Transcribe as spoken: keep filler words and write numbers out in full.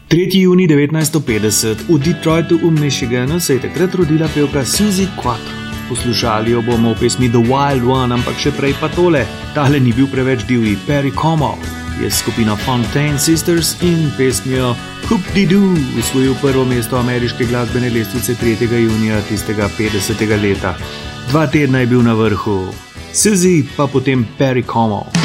tretji junij devetnajststo petdeset v Detroitu v Michiganu se je takrat rodila pevka Suzi Quatro. Poslušali jo bomo v pesmi The Wild One, ampak še prej pa tole. Tahle ni bil preveč divji. Perry Como je skupina Fontaine Sisters in pesmijo Hoop-de-Doo osvojil prvo mesto ameriške glasbene lestvice tretjega junija tistega petdesetega leta. Dva tedna je bil na vrhu. Suzi pa potem Perry Como.